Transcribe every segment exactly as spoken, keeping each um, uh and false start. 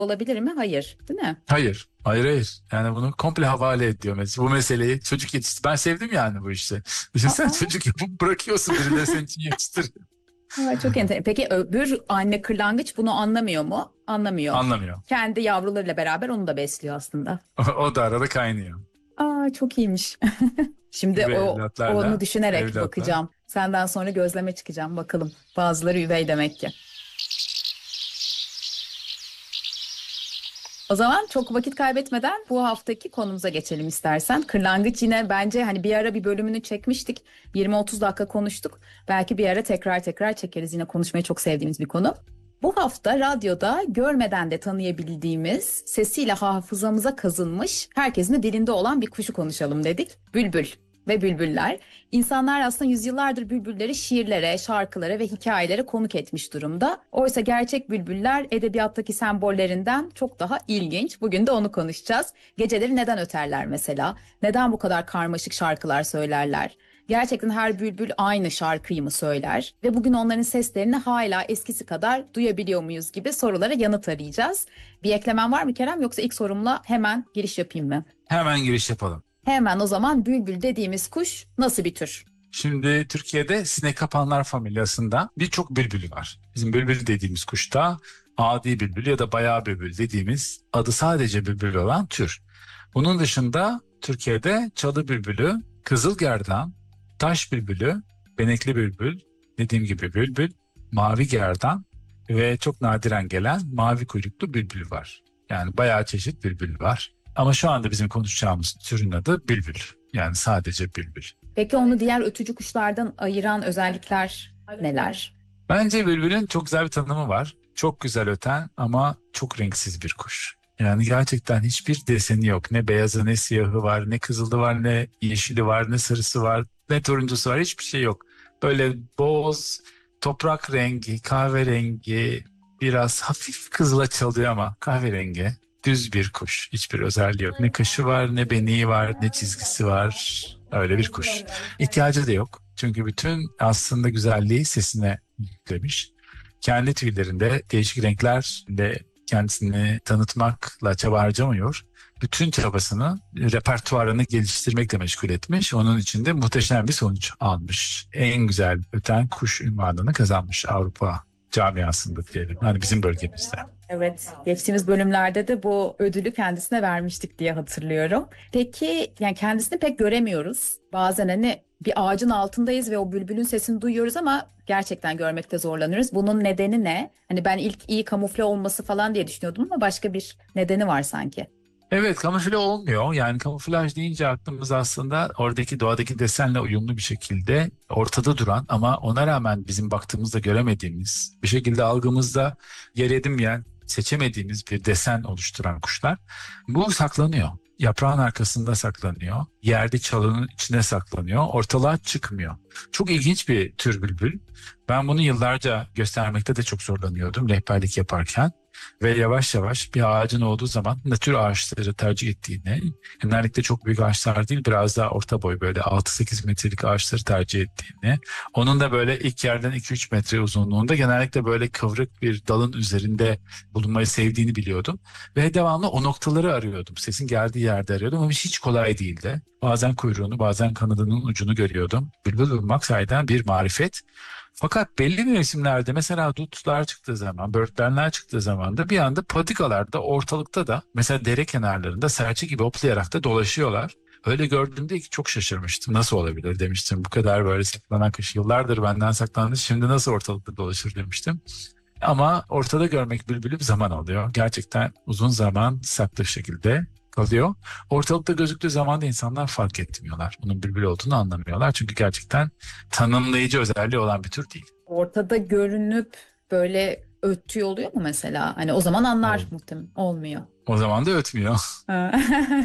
olabilir mi? Hayır, değil mi? Hayır. Hayır hayır. Yani bunu komple havale ediyor mesela. Bu meseleyi çocuk yetiştir. Ben sevdim yani bu işte. Düşünsene, Aa, çocuk yapıp bırakıyorsun, birileri senin için yetiştir. aa, çok enteresan. Peki öbür anne kırlangıç bunu anlamıyor mu? Anlamıyor. Anlamıyor. Kendi yavrularıyla beraber onu da besliyor aslında. O, o da arada kaynıyor. Aa, çok iyiymiş. Şimdi Üvey o onu evlatlarla düşünerek evlatlar. bakacağım. Senden sonra gözleme çıkacağım bakalım. Bazıları üvey demek ki. O zaman çok vakit kaybetmeden bu haftaki konumuza geçelim istersen. Kırlangıç yine bence hani bir ara bir bölümünü çekmiştik. yirmi otuz dakika konuştuk. Belki bir ara tekrar tekrar çekeriz. Yine konuşmayı çok sevdiğimiz bir konu. Bu hafta radyoda görmeden de tanıyabildiğimiz, sesiyle hafızamıza kazınmış, herkesin de dilinde olan bir kuşu konuşalım dedik. Bülbül ve bülbüller. İnsanlar aslında yüzyıllardır bülbülleri şiirlere, şarkılara ve hikayelere konuk etmiş durumda. Oysa gerçek bülbüller edebiyattaki sembollerinden çok daha ilginç. Bugün de onu konuşacağız. Geceleri neden öterler mesela? Neden bu kadar karmaşık şarkılar söylerler? Gerçekten her bülbül aynı şarkıyı mı söyler? Ve bugün onların seslerini hala eskisi kadar duyabiliyor muyuz gibi sorulara yanıt arayacağız. Bir eklemen var mı Kerem, yoksa ilk sorumla hemen giriş yapayım mı? Hemen giriş yapalım. Hemen o zaman, bülbül dediğimiz kuş nasıl bir tür? Şimdi Türkiye'de sinekapanlar familyasında birçok bülbülü var. Bizim bülbül dediğimiz kuşta adi bülbül ya da bayağı bülbül dediğimiz adı sadece bülbül olan tür. Bunun dışında Türkiye'de çalı bülbülü, kızılgerdan, taş bülbülü, benekli bülbül, dediğim gibi bülbül, mavi gerdan ve çok nadiren gelen mavi kuyruklu bülbül var. Yani bayağı çeşit bülbül var. Ama şu anda bizim konuşacağımız türün adı bülbül. Yani sadece bülbül. Peki onu diğer ötücü kuşlardan ayıran özellikler neler? Bence bülbülün çok güzel bir tanımı var. Çok güzel öten ama çok renksiz bir kuş. Yani gerçekten hiçbir deseni yok. Ne beyazı ne siyahı var, ne kızılı var, ne yeşili var, ne sarısı var, ne turuncusu var. Hiçbir şey yok. Böyle boz, toprak rengi, kahverengi, biraz hafif kızıla çalıyor ama kahverengi. Düz bir kuş. Hiçbir özelliği yok. Ne kaşı var, ne beniği var, ne çizgisi var. Öyle bir kuş. İhtiyacı da yok. Çünkü bütün aslında güzelliği sesine yüklemiş. Kendi tüylerinde değişik renklerle kendisini tanıtmakla çaba harcamıyor. Bütün çabasını repertuarını geliştirmekle meşgul etmiş. Onun için de muhteşem bir sonuç almış. En güzel öten kuş unvanını kazanmış Avrupa camiasında diyelim. Yani bizim bölgemizde. Evet, geçtiğimiz bölümlerde de bu ödülü kendisine vermiştik diye hatırlıyorum. Peki yani kendisini pek göremiyoruz. Bazen hani bir ağacın altındayız ve o bülbülün sesini duyuyoruz ama gerçekten görmekte zorlanıyoruz. Bunun nedeni ne? Hani ben ilk iyi kamufle olması falan diye düşünüyordum ama başka bir nedeni var sanki. Evet, kamufle olmuyor. Yani kamuflaj deyince aklımız aslında oradaki doğadaki desenle uyumlu bir şekilde ortada duran ama ona rağmen bizim baktığımızda göremediğimiz, bir şekilde algımızda yer edinmeyen, seçemediğimiz bir desen oluşturan kuşlar. Bu saklanıyor. Yaprağın arkasında saklanıyor. Yerde çalının içine saklanıyor. Ortalığa çıkmıyor. Çok ilginç bir tür bülbül. Ben bunu yıllarca göstermekte de çok zorlanıyordum rehberlik yaparken. Ve yavaş yavaş bir ağacın olduğu zaman ne tür ağaçları tercih ettiğini, genellikle çok büyük ağaçlar değil, biraz daha orta boy böyle altı sekiz metrelik ağaçları tercih ettiğini, onun da böyle ilk yerden iki üç metre uzunluğunda genellikle böyle kıvrık bir dalın üzerinde bulunmayı sevdiğini biliyordum. Ve devamlı o noktaları arıyordum. Sesin geldiği yerde arıyordum ama hiç kolay değildi. Bazen kuyruğunu, bazen kanadının ucunu görüyordum. Bülbül bulmak sahiden bir marifet. Fakat belli mevsimlerde mesela dutlar çıktığı zaman, böğürtlenler çıktığı zaman da bir anda patikalarda, ortalıkta da mesela dere kenarlarında serçe gibi hoplayarak da dolaşıyorlar. Öyle gördüğümde ilk çok şaşırmıştım. Nasıl olabilir demiştim. Bu kadar böyle saklanan kuş yıllardır benden saklandı. Şimdi nasıl ortalıkta dolaşır demiştim. Ama ortada görmek bülbülü bir zaman alıyor. Gerçekten uzun zaman saklı şekilde kalıyor. Ortalıkta gözüktüğü zaman da insanlar fark etmiyorlar. Bunun bülbül olduğunu anlamıyorlar. Çünkü gerçekten tanımlayıcı özelliği olan bir tür değil. Ortada görünüp böyle öttüğü oluyor mu mesela? Hani o zaman anlar Ol- muhtemelen. Olmuyor. O zaman da ötmüyor. Ha.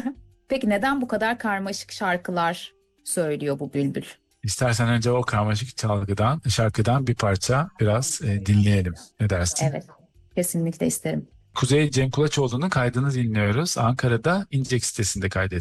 Peki neden bu kadar karmaşık şarkılar söylüyor bu bülbül? İstersen önce o karmaşık çalgıdan, şarkıdan bir parça biraz e, dinleyelim. Ne dersin? Evet, kesinlikle isterim. Kuzey Cem Kulaçoğlu'nun kaydını dinliyoruz. Ankara'da İncek sitesinde kaydetmiş.